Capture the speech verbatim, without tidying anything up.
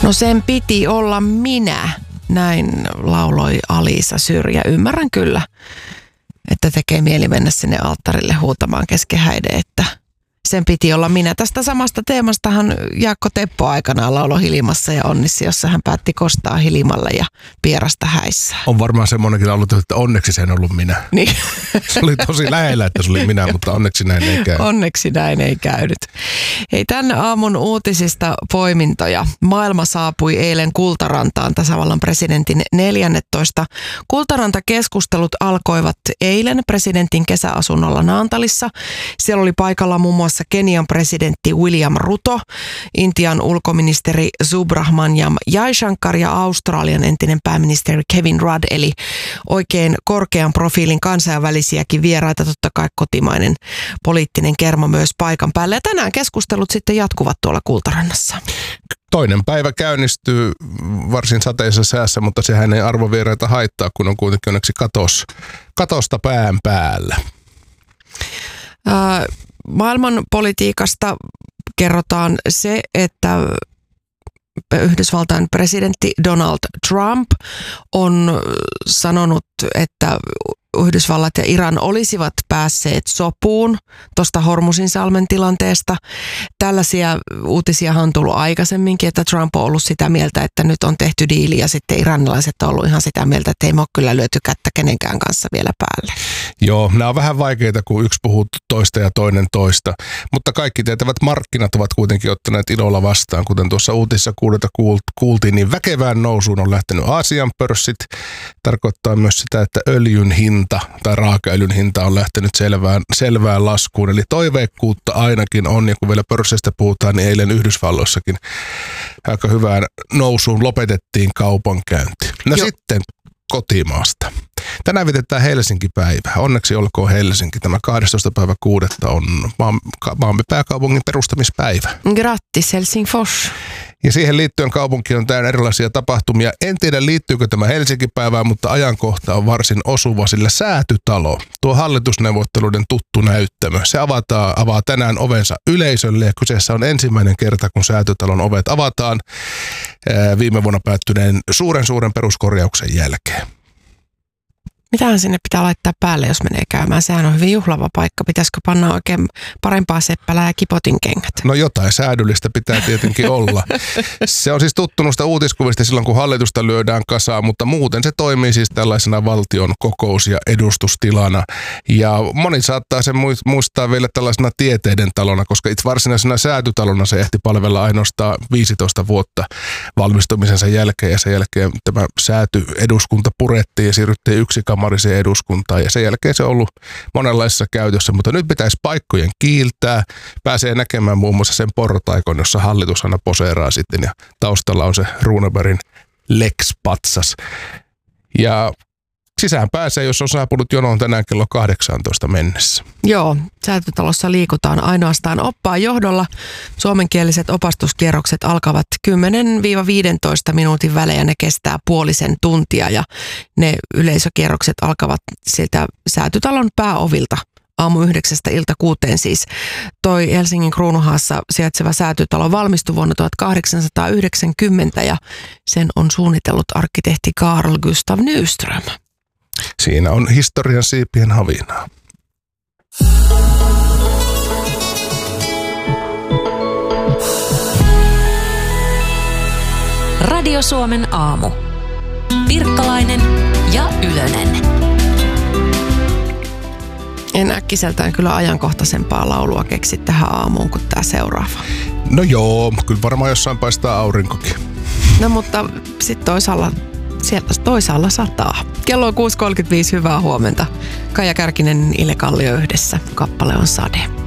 No sen piti olla minä, näin lauloi Alisa Syrjä. Ymmärrän kyllä, että tekee mieli mennä sinne alttarille huutamaan kesken häiden, että sen piti olla minä. Tästä samasta teemastahan Jaakko Teppo aikanaan lauloi Hilimassa ja Onnissa, jossa hän päätti kostaa Hilimalle ja pierasta häissä. On varmaan semmoinenkin laulu, että onneksi se en ollut minä. Niin. Se oli tosi lähellä, että se oli minä, mutta onneksi näin ei käynyt. Onneksi näin ei käynyt. Hei, tänne aamun uutisista poimintoja. Maailma saapui eilen Kultarantaan tasavallan presidentin neljännetoista. Kultaranta-keskustelut alkoivat eilen presidentin kesäasunnolla Naantalissa. Siellä oli paikalla muun muassa Kenian presidentti William Ruto, Intian ulkoministeri Subrahmanyam Jaishankar ja Australian entinen pääministeri Kevin Rudd, eli oikein korkean profiilin kansainvälisiäkin vieraita, totta kai kotimainen poliittinen kerma myös paikan päälle. Ja tänään keskustelut sitten jatkuvat tuolla Kultarannassa. Toinen päivä käynnistyy varsin sateisessa säässä, mutta sehän ei arvovieraita haittaa, kun on kuitenkin onneksi katos, katosta pään päällä. Äh, Maailman politiikasta kerrotaan se, että Yhdysvaltain presidentti Donald Trump on sanonut, että Yhdysvallat ja Iran olisivat päässeet sopuun tuosta Hormuzinsalmen tilanteesta. Tällaisia uutisiahan on tullut aikaisemminkin, että Trump on ollut sitä mieltä, että nyt on tehty diili ja sitten iranilaiset on ollut ihan sitä mieltä, että ei me ole kyllä lyöty kättä kenenkään kanssa vielä päälle. Joo, nämä on vähän vaikeita, kun yksi puhuu toista ja toinen toista, mutta kaikki tietävät markkinat ovat kuitenkin ottaneet ilolla vastaan. Kuten tuossa uutisessa kuulta kuultiin, niin väkevään nousuun on lähtenyt Aasian pörssit. Tarkoittaa myös sitä, että öljyn hinta tai raakaöljyn hinta on lähtenyt selvään, selvään laskuun. Eli toiveikkuutta ainakin on, ja kun vielä pörsseistä puhutaan, niin eilen Yhdysvalloissakin aika hyvään nousuun lopetettiin kaupankäynti. No Joo. Sitten kotimaasta. Tänään vietetään Helsinki-päivää. Onneksi olkoon Helsinki. Tämä kahdestoista päivä kuudetta on maamme pääkaupungin perustamispäivä. Grattis Helsingfors. Ja siihen liittyen kaupunki on täynnä erilaisia tapahtumia. En tiedä liittyykö tämä Helsinki-päivään, mutta ajankohta on varsin osuva, sillä Säätytalo, tuo hallitusneuvotteluiden tuttu näyttämö, se avataan, avaa tänään ovensa yleisölle ja kyseessä on ensimmäinen kerta, kun Säätytalon ovet avataan ää, viime vuonna päättyneen suuren suuren peruskorjauksen jälkeen. Mitähän sinne pitää laittaa päälle, jos menee käymään? Sehän on hyvin juhlava paikka. Pitäisikö panna oikein parempaa seppälää ja kipotin kengät? No jotain säädyllistä pitää tietenkin olla. Se on siis tuttu noista uutiskuvista silloin, kun hallitusta lyödään kasaan, mutta muuten se toimii siis tällaisena valtion kokous- ja edustustilana. Ja moni saattaa sen muistaa vielä tällaisena tieteiden talona, koska itse varsinaisena säätytalona se ehti palvella ainoastaan viisitoista vuotta valmistumisensa jälkeen. Ja sen jälkeen tämä säätyeduskunta purettiin ja siirryttiin yksikammariseen eduskuntaan ja sen jälkeen se on ollut monenlaisessa käytössä, mutta nyt pitäisi paikkojen kiiltää. Pääsee näkemään muun muassa sen portaikon, jossa hallitus aina poseeraa sitten ja taustalla on se Runebergin Lex-patsas. Ja sisään pääsee, jos on saapunut jonoon tänään kello kahdeksantoista mennessä. Joo, Säätytalossa liikutaan ainoastaan oppaan johdolla. Suomenkieliset opastuskierrokset alkavat kymmenen viisitoista minuutin välein ja ne kestää puolisen tuntia ja ne yleisökierrokset alkavat sieltä Säätytalon pääovilta aamu yhdeksästä ilta kuuteen siis. Toi Helsingin Kruunuhaassa sijaitseva Säätytalo valmistui vuonna tuhatkahdeksansataayhdeksänkymmentä ja sen on suunnitellut arkkitehti Carl Gustav Nyström. Siinä on historian siipien havinaa. Radio Suomen aamu. Pirkkalainen ja Ylönen. En äkkiseltään kyllä ajankohtaisempaa laulua keksi tähän aamuun kuin tämä seuraava. No joo, kyllä varmaan jossain paistaa aurinkokin. No mutta sitten toisaalla, sieltä toisaalla sataa. Kello on kuusi kolmekymmentäviisi, hyvää huomenta. Kaija Kärkinen, Ile Kallio yhdessä. Kappale on Sade.